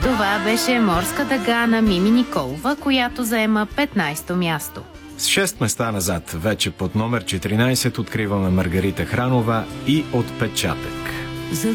Това беше Морска дъга на Мими Николова, която заема 15-то място. С 6 места назад, вече под номер 14 откриваме Маргарита Хранова и Отпечатък.